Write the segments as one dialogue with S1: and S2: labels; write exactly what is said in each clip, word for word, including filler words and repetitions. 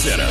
S1: Center.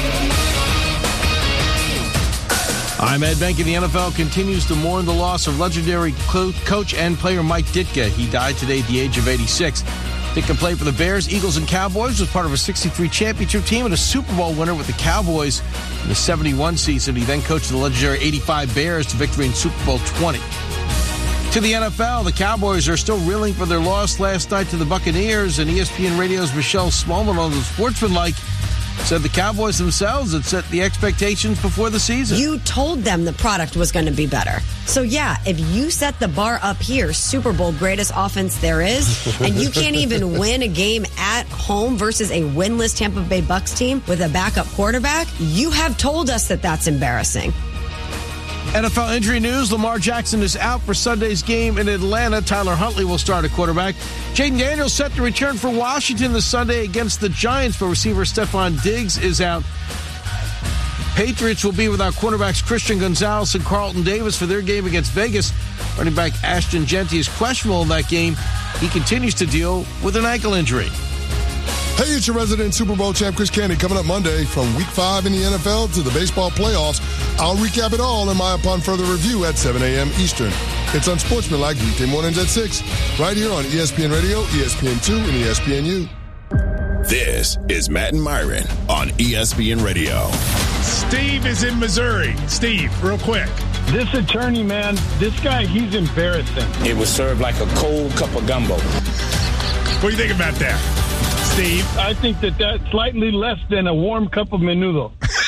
S2: I'm Ed Benkin. The N F L continues to mourn the loss of legendary coach and player Mike Ditka. He died today at the age of eighty-six. Ditka played for the Bears, Eagles, and Cowboys, was part of a sixty-three championship team and a Super Bowl winner with the Cowboys in the seventy-one season. He then coached the legendary eighty-five Bears to victory in Super Bowl twenty. To the N F L, the Cowboys are still reeling for their loss last night to the Buccaneers, and E S P N Radio's Michelle Smallman on the Sportsmanlike said the Cowboys themselves had set the expectations before the season.
S3: You told them the product was going to be better. So, yeah, if you set the bar up here, Super Bowl greatest offense there is, and you can't even win a game at home versus a winless Tampa Bay Bucs team with a backup quarterback, you have told us that that's embarrassing.
S2: N F L injury news. Lamar Jackson is out for Sunday's game in Atlanta. Tyler Huntley will start at quarterback. Jaden Daniels set to return for Washington this Sunday against the Giants, but receiver Stephon Diggs is out. Patriots will be without cornerbacks Christian Gonzalez and Carlton Davis for their game against Vegas. Running back Ashton Jeanty is questionable in that game. He continues to deal with an ankle injury.
S4: Hey, it's your resident Super Bowl champ, Chris Candy, coming up Monday from Week five in the N F L to the baseball playoffs. I'll recap it all in my Upon Further Review at seven a.m. Eastern. It's on Sportsmanlike weekday mornings at six, right here on E S P N Radio, E S P N two, and E S P N U.
S1: This is Matt and Myron on E S P N Radio.
S5: Steve is in Missouri. Steve, real quick.
S6: This attorney, man, this guy, he's embarrassing.
S7: It was served like a cold cup of gumbo.
S5: What do you think about that, Steve?
S6: I think that that's slightly less than a warm cup of menudo.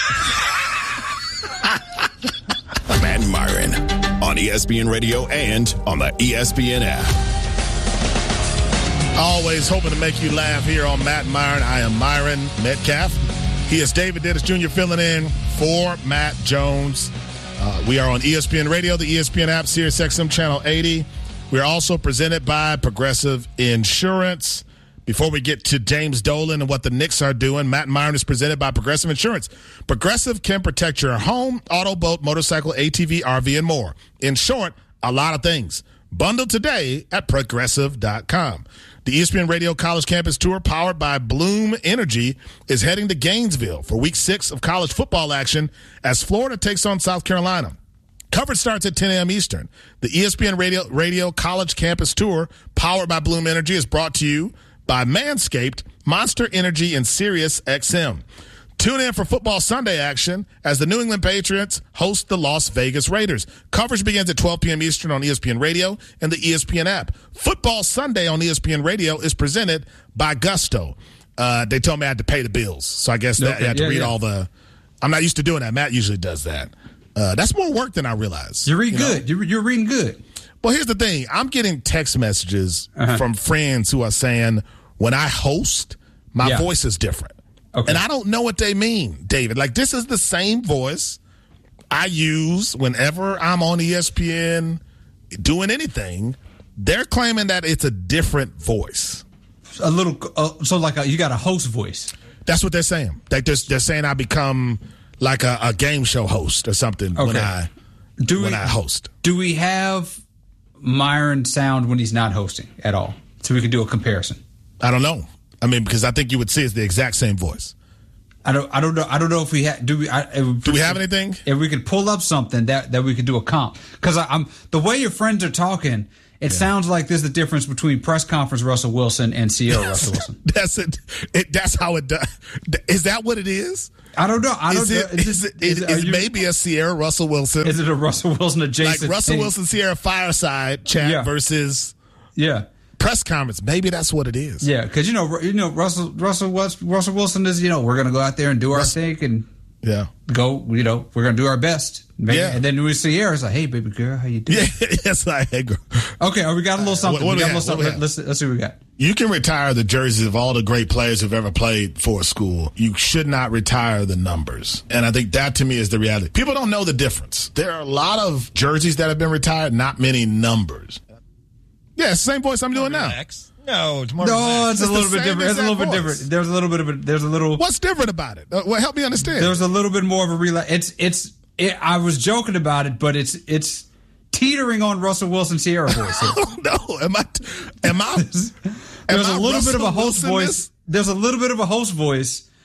S1: Matt and Myron on E S P N Radio and on the E S P N app.
S5: Always hoping to make you laugh here on Matt and Myron. I am Myron Metcalf. He is David Dennis Junior filling in for Matt Jones. Uh, we are on E S P N Radio, the E S P N app, Sirius X M Channel eighty. We are also presented by Progressive Insurance. Before we get to James Dolan and what the Knicks are doing, Matt and Myron is presented by Progressive Insurance. Progressive can protect your home, auto, boat, motorcycle, A T V, R V, and more. In short, a lot of things. Bundle today at Progressive dot com. The E S P N Radio College Campus Tour, powered by Bloom Energy, is heading to Gainesville for week six of college football action as Florida takes on South Carolina. Coverage starts at ten a.m. Eastern. The E S P N Radio, Radio College Campus Tour, powered by Bloom Energy, is brought to you by Manscaped, Monster Energy, and Sirius X M. Tune in for Football Sunday action as the New England Patriots host the Las Vegas Raiders. Coverage begins at twelve p.m. Eastern on E S P N Radio and the E S P N app. Football Sunday on E S P N Radio is presented by Gusto. Uh, they told me I had to pay the bills, so I guess that
S8: okay.
S5: I had to
S8: yeah,
S5: read
S8: yeah.
S5: all the – I'm not used to doing that. Matt usually does that. Uh, that's more work than I realize.
S8: You read
S5: you
S8: good. You're, you're reading good.
S5: Well, here's the thing. I'm getting text messages
S8: uh-huh.
S5: from friends who are saying when I host, my
S8: yeah.
S5: voice is different.
S8: Okay.
S5: And I don't know what they mean, David. Like, this is the same voice I use whenever I'm on E S P N doing anything. They're claiming that it's a different voice.
S8: A little, uh, so like a, you got a host voice.
S5: That's what they're saying. They just, they're saying I become like a, a game show host or something
S8: Okay.
S5: when I
S8: do
S5: when
S8: we,
S5: I host.
S8: Do we have Myron sound when he's not hosting at all? So we can do a comparison.
S5: I don't know. I mean, because I think you would see it's the exact same voice.
S8: I don't. I don't know. I don't know if we have. Do we? I, if,
S5: do we have anything?
S8: If we could pull up something that, that we could do a comp, because I'm the way your friends are talking, it yeah. sounds like there's the difference between press conference Russell Wilson and Sierra Russell Wilson.
S5: That's it. it. That's how it does. Is that what it is?
S8: I don't know. I don't
S5: is
S8: know.
S5: It, is, it, is, is, is maybe a Sierra Russell Wilson?
S8: Is it a Russell Wilson adjacent?
S5: Like Russell Wilson Sierra fireside chat
S8: yeah.
S5: versus
S8: yeah.
S5: press conference. Maybe that's what it is.
S8: Yeah, because you know, you know, Russell Russell Russell Wilson is, you know, we're going to go out there and do our
S5: Russell,
S8: thing and
S5: yeah,
S8: go. You know, we're going to do our best. Maybe,
S5: yeah,
S8: and then we see Sierra's like, "Hey, baby girl, how you doing?"
S5: Yeah, yes, I agree.
S8: Okay, we got a little something.
S5: Uh, what, what
S8: we got
S5: we
S8: a little something. Let's, let's see what we got.
S5: You can retire the jerseys of all the great players who've ever played for a school. You should not retire the numbers. And I think that, to me, is the reality. People don't know the difference. There are a lot of jerseys that have been retired, not many numbers. Yeah, it's the same voice I'm doing now.
S9: No, it's more
S8: no,
S9: relaxed.
S8: it's a
S5: It's
S8: little bit different. It's a little bit
S5: voice.
S8: different. There's a little bit of a. There's a little.
S5: What's different about it? Uh, well, help me understand.
S8: There's a little bit more of a relax. It's it's. It, I was joking about it, but it's it's teetering on Russell Wilson Sierra voice.
S5: Oh, no, am I? Am I?
S8: There's
S5: am
S8: a
S5: I
S8: little
S5: Russell
S8: bit of a host
S5: Wilson
S8: voice.
S5: this?
S8: There's a little bit of a host voice,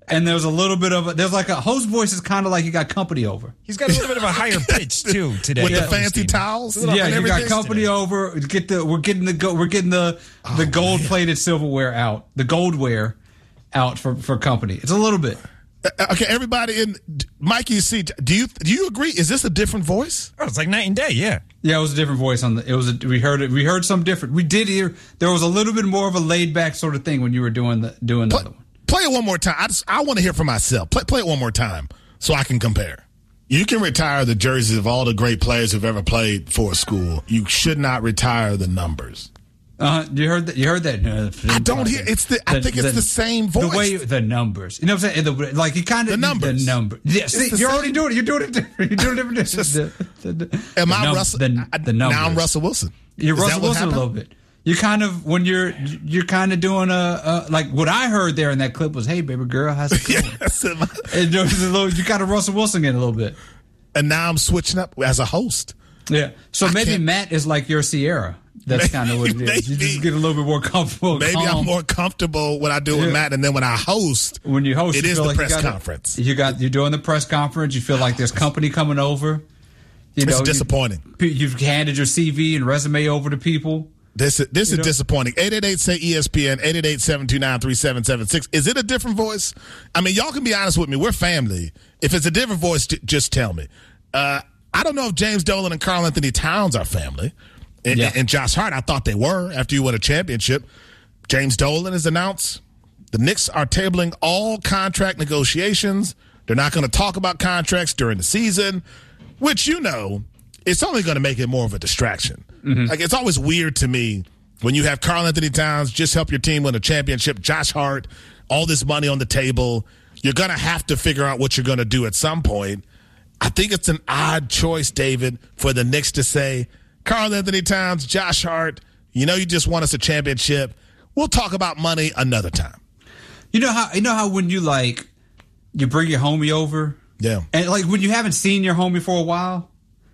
S8: And there's a little bit of a, there's like a host voice is kind of like you got company over.
S9: He's got a little bit of a higher pitch too today
S5: with
S9: yeah.
S5: the fancy towels.
S8: Yeah, you got company
S5: today.
S8: over. Get the we're getting the go, we're getting the oh, the gold man. plated silverware out, the goldware out for, for company. It's a little bit.
S5: Uh, okay, everybody in Mikey C. Do you do you agree? Is this a different voice?
S9: Oh, it's like night and day. Yeah,
S8: yeah. It was a different voice on the. It was a, we heard it. We heard some different. We did hear there was a little bit more of a laid back sort of thing when you were doing the doing the
S5: play,
S8: other one.
S5: Play it one more time. I just I want to hear for myself. Play play it one more time so I can compare. You can retire the jerseys of all the great players who've ever played for a school. You should not retire the numbers.
S8: Uh, you heard that? You heard that? Uh,
S5: I don't hear. It's the. I the, think it's the, the same voice.
S8: The way the numbers. You know what I'm saying? The, like you kind of
S5: the numbers.
S8: The number. Yeah. See, you're same. already doing it. You're doing it different. You're doing it different.
S5: Just,
S8: the, the, the,
S5: am
S8: the
S5: I
S8: num-
S5: Russell?
S8: The, the numbers.
S5: Now I'm Russell Wilson.
S8: You're
S5: Is
S8: Russell Wilson a little bit. You kind of when you're you're kind of doing a, a like what I heard there in that clip was, "Hey, baby girl, how's it going?" Yes, and a little, you got a Russell Wilson in a little bit.
S5: And now I'm switching up as a host.
S8: Yeah. So
S5: I
S8: maybe
S5: can't.
S8: Matt is like your Sierra. That's kind of what it is.
S5: Maybe.
S8: You just get a little bit more comfortable.
S5: Maybe
S8: calm.
S5: I'm more comfortable when I do it
S8: Yeah.
S5: with Matt, and then when I host,
S8: when you host,
S5: it
S8: you
S5: is
S8: feel
S5: the
S8: like
S5: press
S8: you gotta,
S5: conference.
S8: You got you're doing the press conference. You feel like there's company coming over. You know,
S5: it's disappointing.
S8: You, you've handed your C V and resume over to people.
S5: This is this
S8: You
S5: is
S8: know?
S5: disappointing. eight eight eight say E S P N, eight eight eight, seven two nine, three seven seven six. Is it a different voice? I mean, y'all can be honest with me. We're family. If it's a different voice, j- just tell me. Uh, I don't know if James Dolan and Karl Anthony Towns are family. And,
S8: Yeah.
S5: and Josh Hart, I thought they were after you won a championship. James Dolan has announced the Knicks are tabling all contract negotiations. They're not going to talk about contracts during the season, which, you know, it's only going to make it more of a distraction. Mm-hmm. Like, it's always weird to me when you have Karl Anthony Towns just help your team win a championship, Josh Hart, all this money on the table. You're going to have to figure out what you're going to do at some point. I think it's an odd choice, David, for the Knicks to say, Karl Anthony Towns, Josh Hart, you know you just won us a championship. We'll talk about money another time.
S8: You know how you know how when you like you bring your homie over,
S5: yeah,
S8: and like when you haven't seen your homie for a while,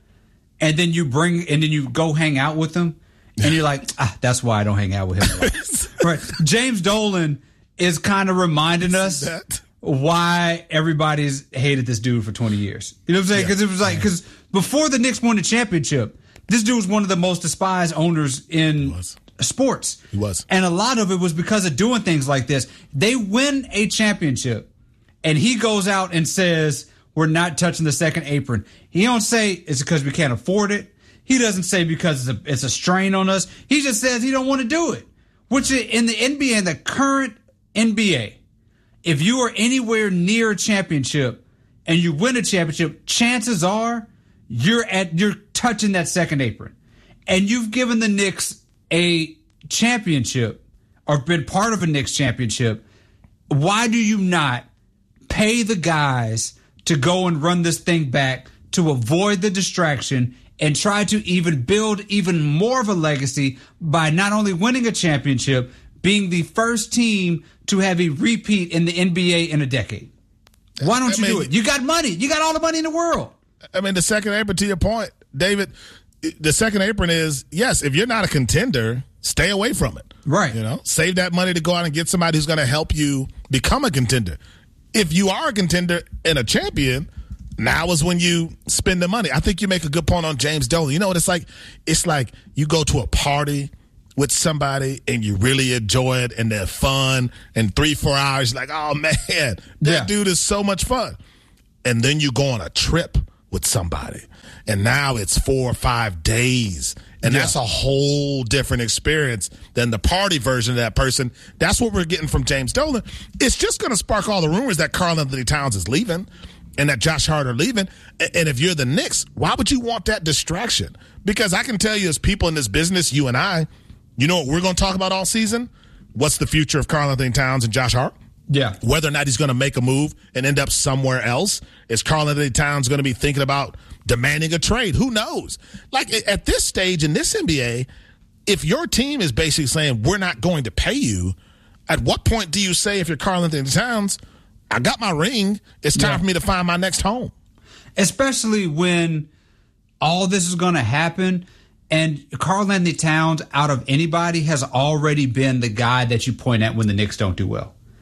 S8: and then you bring and then you go hang out with them, and you're like, ah, that's why I don't hang out with him. Right? James Dolan is kind of reminding us
S5: that.
S8: why everybody's hated this dude for twenty years. You know what I'm saying? Because yeah. it was like because before the Knicks won the championship, this dude was one of the most despised owners in sports.
S5: He was.
S8: And a lot of it was because of doing things like this. They win a championship, and he goes out and says, we're not touching the second apron. He don't say it's because we can't afford it. He doesn't say because it's a, it's a strain on us. He just says he don't want to do it. Which in the N B A, in the current N B A, if you are anywhere near a championship and you win a championship, chances are you're at you're touching that second apron. And you've given the Knicks a championship or been part of a Knicks championship. Why do you not pay the guys to go and run this thing back to avoid the distraction and try to even build even more of a legacy by not only winning a championship, being the first team to have a repeat in the N B A in a decade? Why don't you I mean, do it? You got money. You got all the money in the world.
S5: I mean, the second apron, to your point, David, the second apron is, yes, if you're not a contender, stay away from it.
S8: Right.
S5: You know, save that money to go out and get somebody who's going to help you become a contender. If you are a contender and a champion, now is when you spend the money. I think you make a good point on James Dolan. You know what it's like? It's like you go to a party with somebody and you really enjoy it and they're fun, and three, four hours, you're like, oh, man, that
S8: yeah.
S5: dude is so much fun. And then you go on a trip with somebody, and now it's four or five days, and yeah. that's a whole different experience than the party version of that person. That's what we're getting from James Dolan. It's just going to spark all the rumors that Karl Anthony Towns is leaving and that Josh Hart are leaving. And if you're the Knicks, why would you want that distraction? Because I can tell you, as people in this business, you and I, you know what we're going to talk about all season? What's the future of Karl Anthony Towns and Josh Hart?
S8: Yeah.
S5: Whether or not he's going to make a move and end up somewhere else. Is Karl Anthony Towns going to be thinking about demanding a trade? Who knows? Like, at this stage in this N B A, if your team is basically saying, we're not going to pay you, at what point do you say, if you're Karl Anthony Towns, I got my ring, it's time yeah. for me to find my next home?
S8: Especially when all this is going to happen, and Karl Anthony Towns, out of anybody, has already been the guy that you point at when the Knicks don't do well.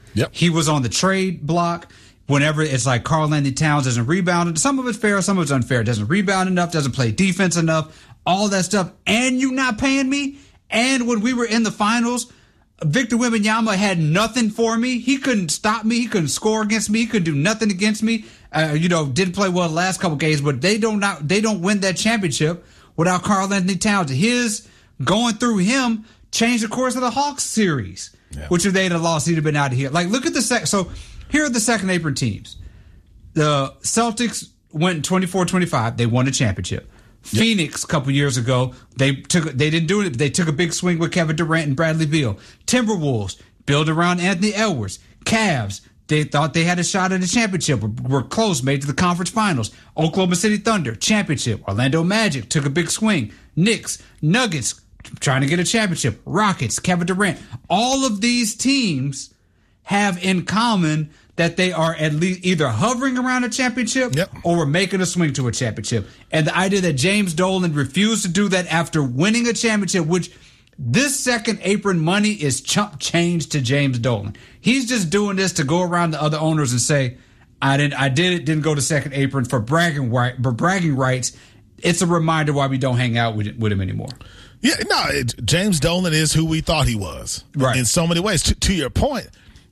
S5: Yep.
S8: He was on the trade block. Whenever it's like Karl-Anthony Towns doesn't rebound. Some of it's fair, some of it's unfair. Doesn't rebound enough, doesn't play defense enough, all that stuff. And you not paying me? And when we were in the finals, Victor Wembanyama had nothing for me. He couldn't stop me. He couldn't score against me. He couldn't do nothing against me. Uh, you know, didn't play well the last couple games, but they don't not, they don't win that championship without Karl-Anthony Towns. His going through him changed the course of the Hawks series, yeah. which if they'd have lost, he'd have been out of here. Like, look at the sec. So here are the second apron teams. The Celtics went twenty-four twenty-five. They won a championship. Yep. Phoenix a couple years ago, they took they didn't do it. They took a big swing with Kevin Durant and Bradley Beal. Timberwolves built around Anthony Edwards. Cavs, they thought they had a shot at a championship. Were, were close, made to the conference finals. Oklahoma City Thunder, championship. Orlando Magic took a big swing. Knicks, Nuggets, trying to get a championship. Rockets, Kevin Durant. All of these teams have in common that they are at least either hovering around a championship
S5: yep.
S8: or we're making a swing to a championship. And the idea that James Dolan refused to do that after winning a championship, which this second apron money is chump change to James Dolan. He's just doing this to go around the other owners and say, I didn't, I did it, didn't go to second apron for bragging right, for bragging rights. It's a reminder why we don't hang out with, with him anymore.
S5: Yeah, no, it, James Dolan is who we thought he was,
S8: right?
S5: In so many ways. To, to your point,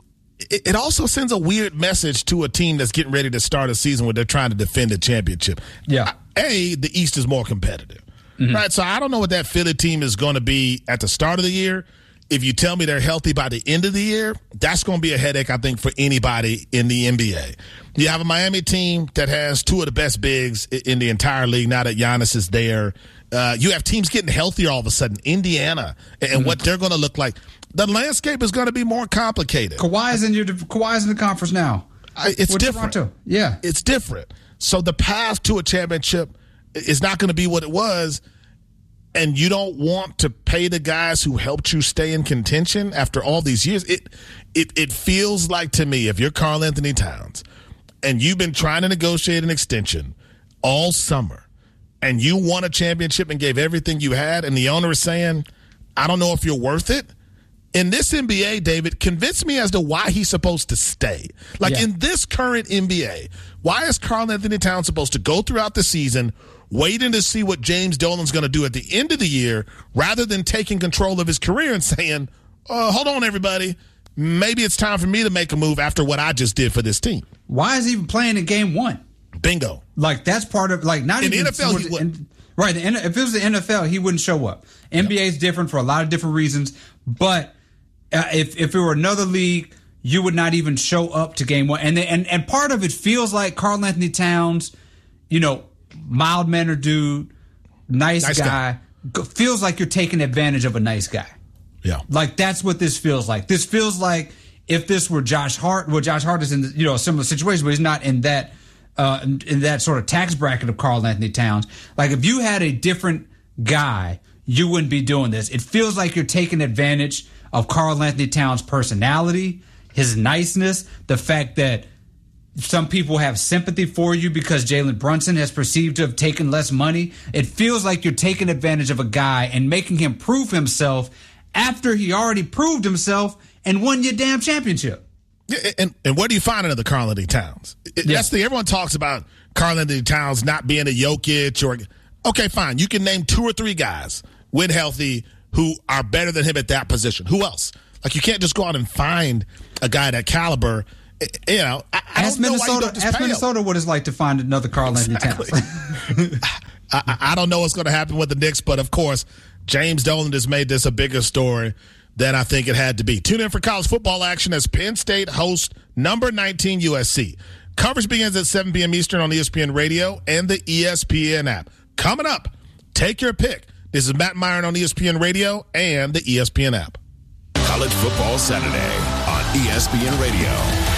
S5: it also sends a weird message to a team that's getting ready to start a season where they're trying to defend a championship.
S8: Yeah.
S5: A, the East is more competitive, mm-hmm. right? So I don't know what that Philly team is going to be at the start of the year. If you tell me they're healthy by the end of the year, that's going to be a headache, I think, for anybody in the N B A. You have a Miami team that has two of the best bigs in the entire league now that Giannis is there. Uh, you have teams getting healthier all of a sudden. Indiana and mm-hmm. what they're going to look like. The landscape is going to be more complicated.
S8: Kawhi's in your Kawhi's in the conference now.
S5: I, it's
S8: With
S5: different.
S8: Toronto. Yeah,
S5: it's different. So the path to a championship is not going to be what it was, and you don't want to pay the guys who helped you stay in contention after all these years. It it it feels like to me, if you're Karl-Anthony Towns and you've been trying to negotiate an extension all summer, and you won a championship and gave everything you had, and the owner is saying, I don't know if you're worth it. In this N B A, David, convince me as to why he's supposed to stay. Like yeah. in this current N B A, why is Karl-Anthony Towns supposed to go throughout the season waiting to see what James Dolan's going to do at the end of the year rather than taking control of his career and saying, oh, hold on, everybody. Maybe it's time for me to make a move after what I just did for this team.
S8: Why is he even playing in game one?
S5: Bingo.
S8: Like, that's part of, like, not
S5: in
S8: even.
S5: the N F L, he wouldn't.
S8: Right. The, if it was the N F L, he wouldn't show up. N B A is different for a lot of different reasons. But uh, if, if it were another league, you would not even show up to game one. And, and, and part of it feels like Karl-Anthony Towns, you know, mild-mannered dude, nice, nice guy, guy, feels like you're taking advantage of a nice guy.
S5: Yeah.
S8: Like, that's what this feels like. This feels like if this were Josh Hart, well, Josh Hart is in, you know, a similar situation, but he's not in that uh, in that sort of tax bracket of Karl-Anthony Towns. Like, if you had a different guy, you wouldn't be doing this. It feels like you're taking advantage of Karl-Anthony Towns' personality, his niceness, the fact that some people have sympathy for you because Jalen Brunson has perceived to have taken less money. It feels like you're taking advantage of a guy and making him prove himself after he already proved himself and won your damn championship.
S5: Yeah, and, and where do you find another Karl-Anthony Towns? It,
S8: yeah.
S5: That's the everyone talks about Karl-Anthony Towns not being a Jokic or okay, fine. You can name two or three guys when healthy who are better than him at that position. Who else? Like, you can't just go out and find a guy that caliber. You know, I, I
S8: ask
S5: don't
S8: Minnesota.
S5: know why you
S8: ask Minnesota what it's like to find another Karl-Anthony
S5: exactly.
S8: Towns.
S5: I, I don't know what's going to happen with the Knicks, but of course, James Dolan has made this a bigger story than I think it had to be. Tune in for college football action as Penn State hosts number nineteen U S C. Coverage begins at seven p.m. Eastern on E S P N Radio and the E S P N app. Coming up, take your pick. This is Matt Myron on E S P N Radio and the E S P N app.
S1: College Football Saturday on E S P N Radio.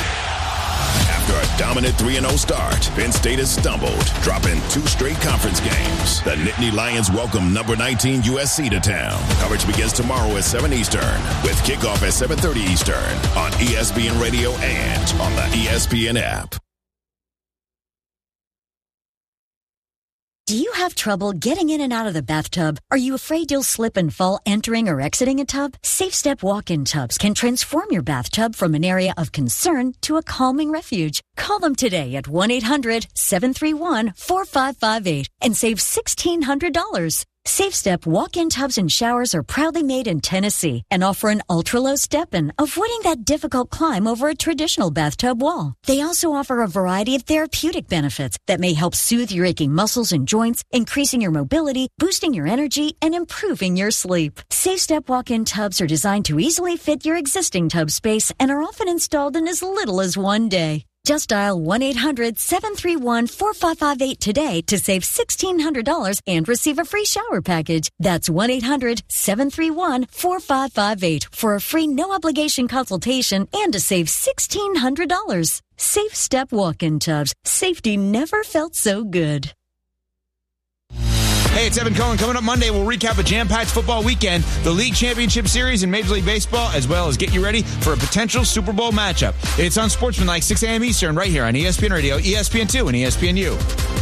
S1: After a dominant three and oh start, Penn State has stumbled, dropping two straight conference games. The Nittany Lions welcome number nineteen U S C to town. Coverage begins tomorrow at seven Eastern, with kickoff at seven thirty Eastern on E S P N Radio and on the E S P N app.
S10: Do you have trouble getting in and out of the bathtub? Are you afraid you'll slip and fall entering or exiting a tub? SafeStep walk-in tubs can transform your bathtub from an area of concern to a calming refuge. Call them today at one eight hundred seven three one four five five eight and save sixteen hundred dollars. SafeStep walk-in tubs and showers are proudly made in Tennessee and offer an ultra-low step-in, avoiding that difficult climb over a traditional bathtub wall. They also offer a variety of therapeutic benefits that may help soothe your aching muscles and joints, increasing your mobility, boosting your energy, and improving your sleep. SafeStep walk-in tubs are designed to easily fit your existing tub space and are often installed in as little as one day. Just dial one eight hundred seven three one four five five eight today to save sixteen hundred dollars and receive a free shower package. That's one eight hundred seven three one four five five eight for a free no-obligation consultation and to save sixteen hundred dollars. Safe Step walk-in tubs. Safety never felt so good.
S9: Hey, it's Evan Cohen. Coming up Monday, we'll recap a jam-packed football weekend, the League Championship Series in Major League Baseball, as well as get you ready for a potential Super Bowl matchup. It's on Sportsmanlike, six a.m. Eastern, right here on E S P N Radio, E S P N two, and E S P N U.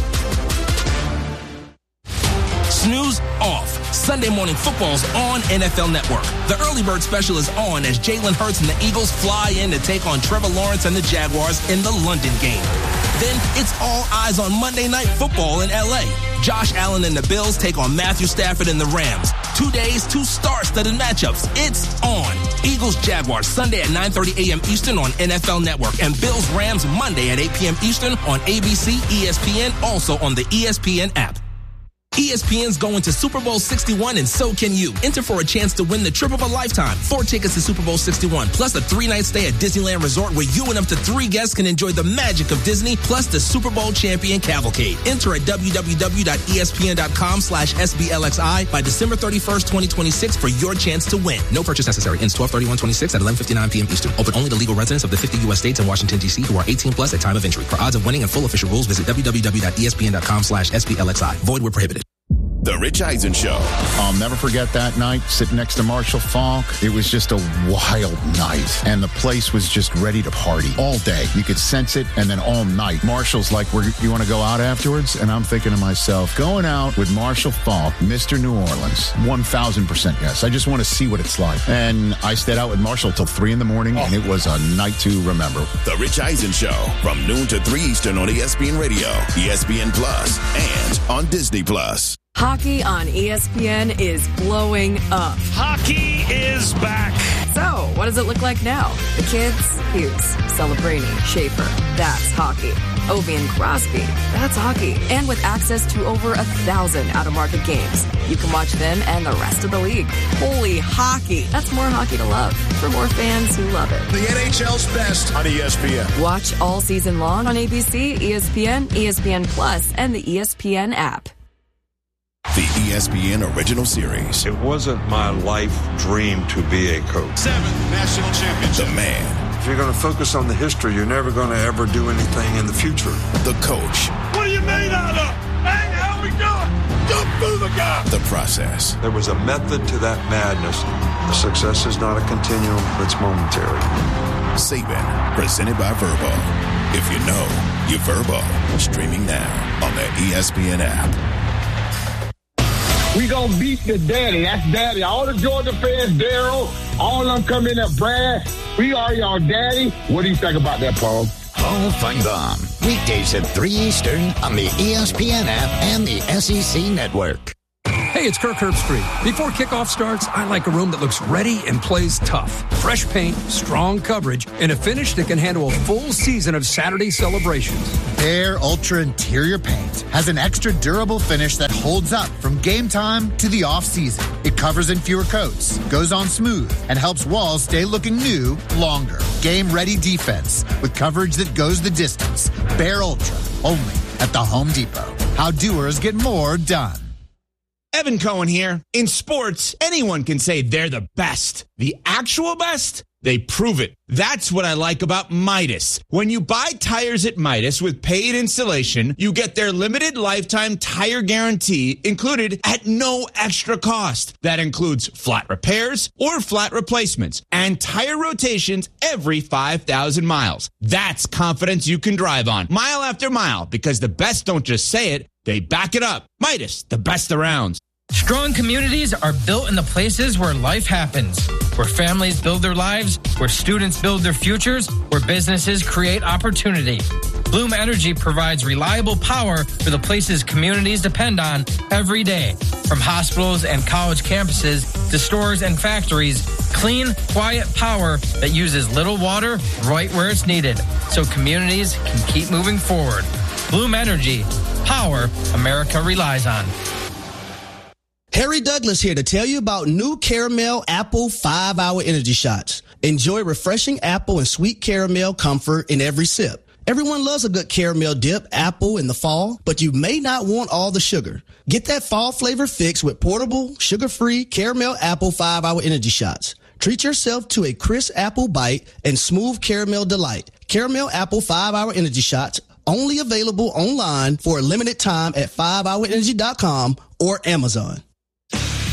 S11: Snooze off. Sunday Morning Football's on N F L Network. The Early Bird Special is on as Jalen Hurts and the Eagles fly in to take on Trevor Lawrence and the Jaguars in the London game. Then it's all eyes on Monday Night Football in L A. Josh Allen and the Bills take on Matthew Stafford and the Rams. Two days, two star-studded matchups. It's on. Eagles-Jaguars Sunday at nine thirty a.m. Eastern on N F L Network. And Bills-Rams Monday at eight p.m. Eastern on A B C, E S P N, also on the E S P N app. E S P N's going to Super Bowl sixty-one, and so can you. Enter for a chance to win the trip of a lifetime. Four tickets to Super Bowl sixty-one, plus a three-night stay at Disneyland Resort where you and up to three guests can enjoy the magic of Disney, plus the Super Bowl champion cavalcade. Enter at www.espn.com slash SBLXI by December thirty-first, twenty twenty-six for your chance to win. No purchase necessary. Ends twelve thirty-one twenty-six at eleven fifty-nine p.m. Eastern. Open only to legal residents of the fifty U S states and Washington, D C who are eighteen plus at time of entry. For odds of winning and full official rules, visit www.espn.com slash SBLXI. Void where prohibited.
S1: The Rich Eisen Show.
S12: I'll never forget that night sitting next to Marshall Faulk. It was just a wild night, and the place was just ready to party all day. You could sense it, and then all night. Marshall's like, We're, you want to go out afterwards? And I'm thinking to myself, going out with Marshall Faulk, Mister New Orleans, one thousand percent yes. I just want to see what it's like. And I stayed out with Marshall till three in the morning, oh. and it was a night to remember.
S1: The Rich Eisen Show, from noon to three Eastern on E S P N Radio, E S P N Plus, and on Disney Plus.
S13: Hockey on E S P N is blowing up.
S14: Hockey is back.
S13: So, what does it look like now? The kids? Hughes, Celebrini, Schaefer. That's hockey. Ovi and Crosby. That's hockey. And with access to over a thousand out-of-market games, you can watch them and the rest of the league. Holy hockey. That's more hockey to love for more fans who love it.
S1: The N H L's best on E S P N.
S13: Watch all season long on A B C, E S P N, E S P N Plus, and the E S P N app.
S1: The E S P N original series.
S15: It wasn't my life dream to be a coach.
S1: Seven national champions. The man.
S15: If you're going to focus on the history, you're never going to ever do anything in the future.
S1: The coach.
S14: What are you made out of? Hey, how we doing? Jump through the gap.
S1: The process.
S15: There was a method to that madness. The success is not a continuum, it's momentary.
S1: Saban, presented by Verbo. If you know, you Verbo. Streaming now on the E S P N app.
S6: We gonna beat the daddy. That's daddy. All the Georgia fans, Daryl, all of them come in there, Brad. We are your daddy. What do you think about that, Paul?
S16: Paul Feinbaum. Weekdays at three Eastern on the E S P N app and the S E C network.
S17: Hey, it's Kirk Herbstreit. Before kickoff starts, I like a room that looks ready and plays tough. Fresh paint, strong coverage, and a finish that can handle a full season of Saturday celebrations.
S18: Behr Ultra Interior Paint has an extra durable finish that holds up from game time to the off-season. It covers in fewer coats, goes on smooth, and helps walls stay looking new longer. Game-ready defense with coverage that goes the distance. Behr Ultra, only at the Home Depot. How doers get more done.
S9: Evan Cohen here. In sports, anyone can say they're the best. The actual best? They prove it. That's what I like about Midas. When you buy tires at Midas with paid installation, you get their limited lifetime tire guarantee included at no extra cost. That includes flat repairs or flat replacements and tire rotations every five thousand miles. That's confidence you can drive on mile after mile, because the best don't just say it, They back it up. Midas, the best around.
S19: Strong communities are built in the places where life happens, where families build their lives, where students build their futures, where businesses create opportunity. Bloom Energy provides reliable power for the places communities depend on every day. From hospitals and college campuses to stores and factories, clean, quiet power that uses little water right where it's needed, so communities can keep moving forward. Bloom Energy, power America relies on.
S20: Harry Douglas here to tell you about new Caramel Apple five hour Energy Shots. Enjoy refreshing apple and sweet caramel comfort in every sip. Everyone loves a good caramel dip apple in the fall, but you may not want all the sugar. Get that fall flavor fix with portable, sugar-free Caramel Apple five hour Energy Shots. Treat yourself to a crisp apple bite and smooth caramel delight. Caramel Apple five hour Energy Shots, only available online for a limited time at five hour energy dot com or Amazon.